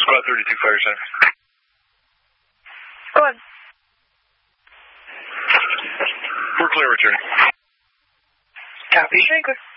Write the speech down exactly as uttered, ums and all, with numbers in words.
Squad thirty-two Fire Center. Go ahead. We're clear, returning. Copy, Shaker.